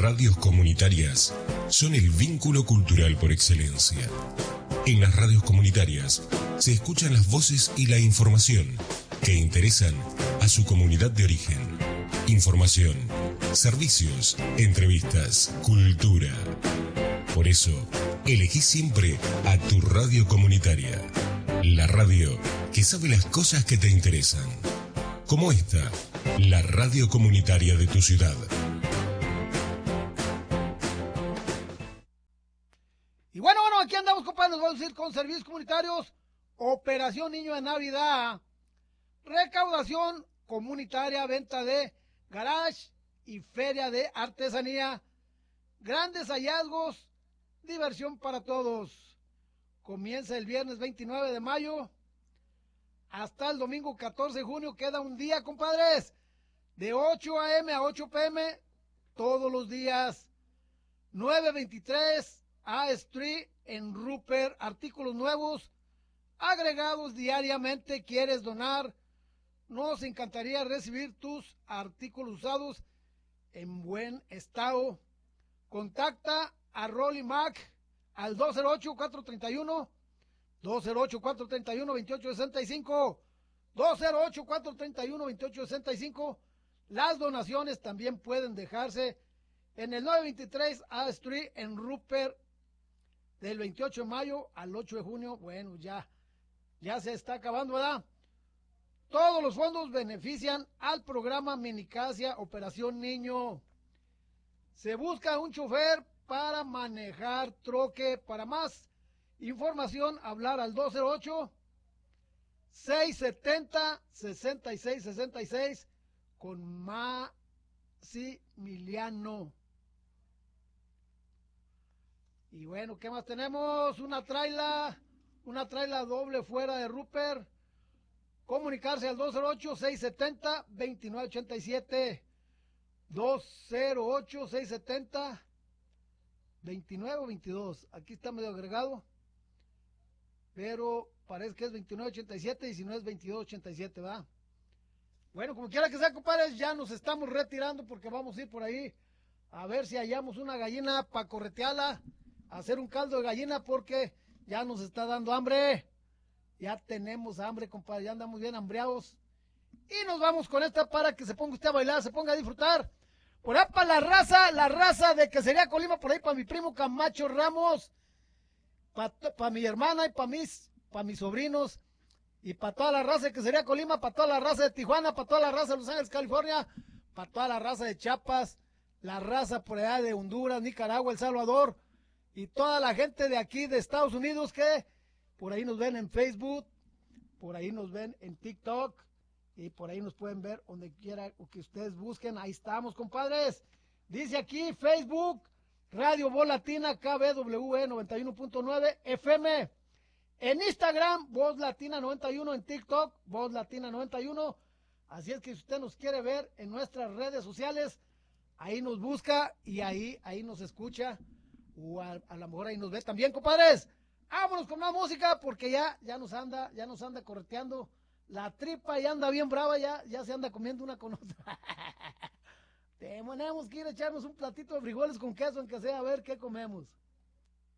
radios comunitarias son el vínculo cultural por excelencia. En las radios comunitarias se escuchan las voces y la información que interesan a su comunidad de origen. Información, servicios, entrevistas, cultura. Por eso, elegí siempre a tu radio comunitaria. La radio que sabe las cosas que te interesan. Como esta, la radio comunitaria de tu ciudad. Y bueno, aquí andamos, compadre, nos vamos a ir con servicios comunitarios, Operación Niño de Navidad, recaudación comunitaria, venta de garage y feria de artesanía, grandes hallazgos, diversión para todos. Comienza el viernes 29 de mayo hasta el domingo 14 de junio, queda un día, compadres, de 8 a.m. a 8 p.m. todos los días. 923 A Street en Rupert, artículos nuevos agregados diariamente. ¿Quieres donar? Nos encantaría recibir tus artículos usados en buen estado. Contacta a Rolly Mac al 208-431-2865. 208-431-2865. Las donaciones también pueden dejarse en el 923 A Street en Rupert, del 28 de mayo al 8 de junio. Bueno, ya se está acabando, ¿verdad? Todos los fondos benefician al programa Minicasia Operación Niño. Se busca un chofer para manejar troque. Para más información, hablar al 208-670-6666 con Maximiliano. Y bueno, ¿qué más tenemos? Una traila doble fuera de Rupert. Comunicarse al 208-670-2987. 208-670-2922. Aquí está medio agregado, pero parece que es 2987 y si no es 2287, ¿va? Bueno, como quiera que sea, compadres, ya nos estamos retirando porque vamos a ir por ahí a ver si hallamos una gallina para corretearla, hacer un caldo de gallina porque ya nos está dando hambre. Ya tenemos hambre, compadre, ya andamos bien hambreados. Y nos vamos con esta para que se ponga usted a bailar, se ponga a disfrutar. Por ahí para la raza de Quesería Colima, por ahí para mi primo Camacho Ramos, para mi hermana y para mis sobrinos, y para toda la raza de Quesería Colima, para toda la raza de Tijuana, para toda la raza de Los Ángeles, California, para toda la raza de Chiapas, la raza por allá de Honduras, Nicaragua, El Salvador, y toda la gente de aquí de Estados Unidos que por ahí nos ven en Facebook, por ahí nos ven en TikTok, y por ahí nos pueden ver donde quiera que ustedes busquen. Ahí estamos, compadres. Dice aquí Facebook, Radio Voz Latina, KBWE 91.9 FM. En Instagram, Voz Latina 91. En TikTok, Voz Latina 91. Así es que si usted nos quiere ver en nuestras redes sociales, ahí nos busca y ahí nos escucha. O a lo mejor ahí nos ve también, compadres. Vámonos con más música porque ya nos anda correteando la tripa y anda bien brava, ya se anda comiendo una con otra. Tenemos que ir a echarnos un platito de frijoles con queso, aunque sea, a ver qué comemos.